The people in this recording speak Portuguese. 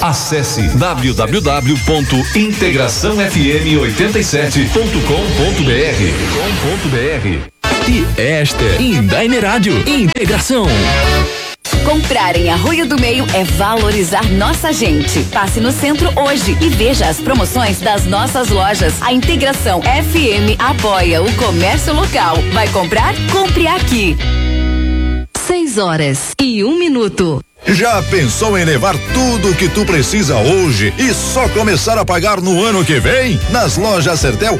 Acesse www.integraçãofm87.com.br. E esta Hyundai Rádio Integração. Comprar em Arroio do Meio é valorizar nossa gente. Passe no centro hoje e veja as promoções das nossas lojas. A Integração FM apoia o comércio local. Vai comprar? Compre aqui. 6h01. Já pensou em levar tudo o que tu precisa hoje e só começar a pagar no ano que vem? Nas lojas Sertel